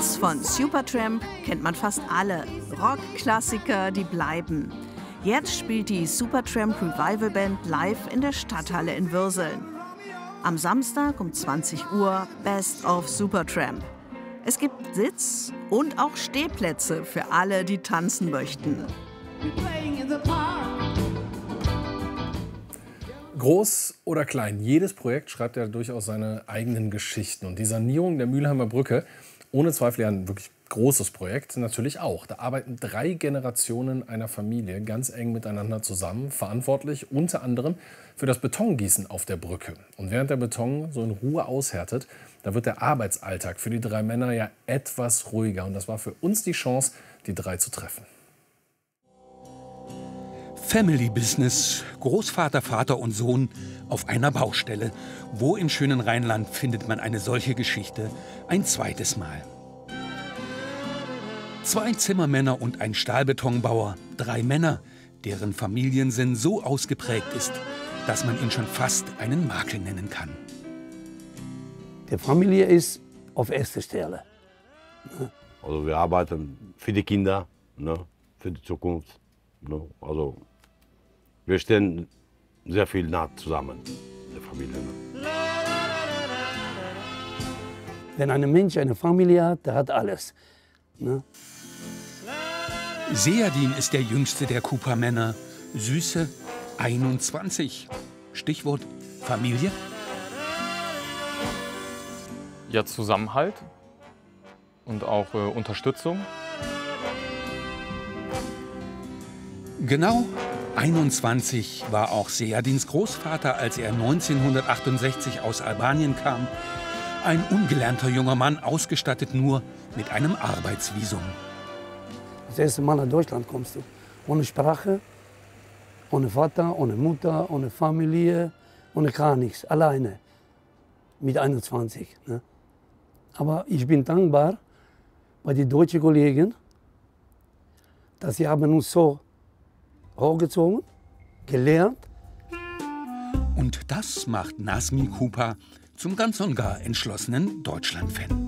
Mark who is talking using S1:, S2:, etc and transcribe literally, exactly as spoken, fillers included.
S1: Hits von Supertramp kennt man fast alle. Rockklassiker, die bleiben. Jetzt spielt die Supertramp Revival Band live in der Stadthalle in Würseln. Am Samstag um zwanzig Uhr Best of Supertramp. Es gibt Sitz- und auch Stehplätze für alle, die tanzen möchten.
S2: Groß oder klein, jedes Projekt schreibt ja durchaus seine eigenen Geschichten. Und die Sanierung der Mülheimer Brücke, ohne Zweifel ja ein wirklich großes Projekt, natürlich auch. Da arbeiten drei Generationen einer Familie ganz eng miteinander zusammen, verantwortlich unter anderem für das Betongießen auf der Brücke. Und während der Beton so in Ruhe aushärtet, da wird der Arbeitsalltag für die drei Männer ja etwas ruhiger. Und das war für uns die Chance, die drei zu treffen.
S3: Family Business, Großvater, Vater und Sohn auf einer Baustelle. Wo im schönen Rheinland findet man eine solche Geschichte ein zweites Mal? Zwei Zimmermänner und ein Stahlbetonbauer, drei Männer, deren Familiensinn so ausgeprägt ist, dass man ihn schon fast einen Makel nennen kann.
S4: Die Familie ist auf erster Stelle.
S5: Also wir arbeiten für die Kinder, ne, für die Zukunft. Ne, also wir stehen sehr viel nah zusammen, die Familie. Ne.
S4: Wenn ein Mensch eine Familie hat, der hat alles. Ne?
S3: Seyadin ist der jüngste der Cooper-Männer. Süße einundzwanzig. Stichwort Familie.
S6: Ja, Zusammenhalt und auch äh, Unterstützung.
S3: Genau einundzwanzig war auch Seyadins Großvater, als er neunzehnhundertachtundsechzig aus Albanien kam. Ein ungelernter junger Mann, ausgestattet nur mit einem Arbeitsvisum.
S4: Das erste Mal nach Deutschland kommst du. Ohne Sprache, ohne Vater, ohne Mutter, ohne Familie, ohne gar nichts. Alleine. Mit einundzwanzig. Ne? Aber ich bin dankbar bei den deutschen Kollegen, dass sie haben uns so hochgezogen, gelernt.
S3: Und das macht Nazmi Cooper zum ganz und gar entschlossenen Deutschland-Fan.